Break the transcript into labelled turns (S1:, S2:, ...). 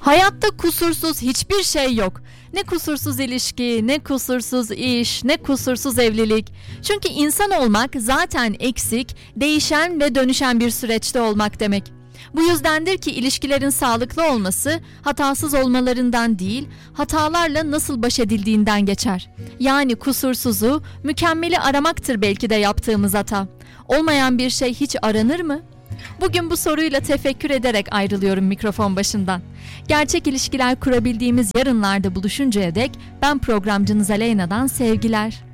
S1: Hayatta kusursuz hiçbir şey yok. Ne kusursuz ilişki, ne kusursuz iş, ne kusursuz evlilik. Çünkü insan olmak zaten eksik, değişen ve dönüşen bir süreçte olmak demek. Bu yüzdendir ki ilişkilerin sağlıklı olması hatasız olmalarından değil, hatalarla nasıl baş edildiğinden geçer. Yani kusursuzu, mükemmeli aramaktır belki de yaptığımız hata. Olmayan bir şey hiç aranır mı? Bugün bu soruyla tefekkür ederek ayrılıyorum mikrofon başından. Gerçek ilişkiler kurabildiğimiz yarınlarda buluşuncaya dek ben programcınız Aleyna'dan sevgiler.